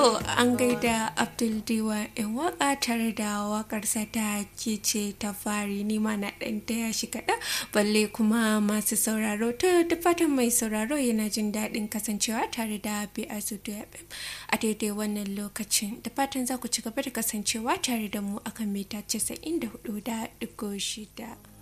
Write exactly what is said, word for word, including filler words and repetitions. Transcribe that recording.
To an gaida Abdul Diwa in waka tare da wakarsa ta ke ce ta fari nima na ɗan taya shi kaɗan balle kuma masu sauraro ta da fatan mai sauraro yana jin daɗin kasancewa tare da B R Studio F M a daidai wannan lokacin da fatan za ku ci gaba da kasancewa tare da mu akan mita casa'in da hudu da ɗigo shida.